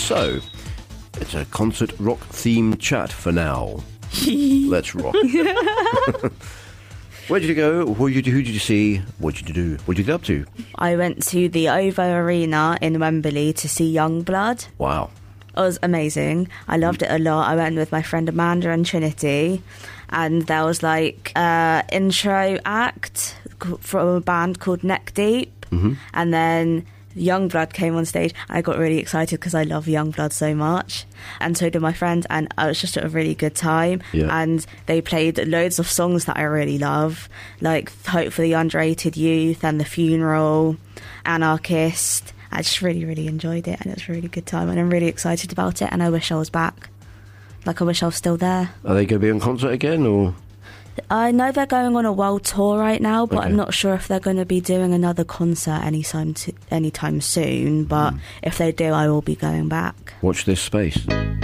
So, it's a concert rock themed chat for now. Let's rock. Where did you go? Who did you see? What did you do? What did you get up to? I went to the OVO Arena in Wembley to see Youngblood. Wow. It was amazing. I loved it a lot. I went with my friend Amanda and Trinity, and there was like an intro act from a band called Neck Deep, and then Youngblood came on stage. I got really excited because I love Youngblood so much, and so did my friend, and it was just a really good time. And they played loads of songs that I really love, like Hope for the Underrated Youth and The Funeral, Anarchist. I just really, really enjoyed it, and it was a really good time, and I'm really excited about it, and I wish I was back. Like, I wish I was still there. Are they going to be on concert again, or...? I know they're going on a world tour right now, but I'm not sure if they're going to be doing another concert anytime soon, but if they do, I will be going back. Watch this space.